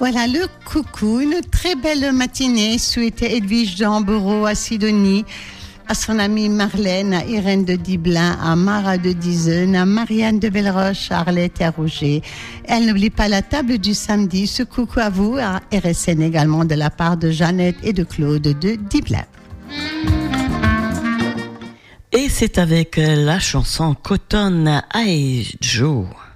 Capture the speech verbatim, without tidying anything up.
Voilà le coucou, une très belle matinée souhaitée Edwige Jean Bureau à Sidonie, à son amie Marlène, à Irène de Diblin, à Mara de Dizen, à Marianne de Belleroche, à Arlette et à Rouget. Elle n'oublie pas la table du samedi. Ce coucou à vous, à R S N également de la part de Jeannette et de Claude de Diblin. Et c'est avec la chanson Cotton Eye Joe.